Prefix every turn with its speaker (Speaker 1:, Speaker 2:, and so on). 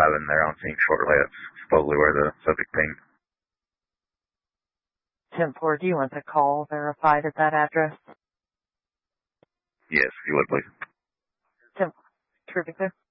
Speaker 1: arriving there on scene shortly. That's supposedly where the subject pinged.
Speaker 2: 10-4, do you want the call verified at that address?
Speaker 1: Yes, if you would, please.
Speaker 2: 10, terrific, sir.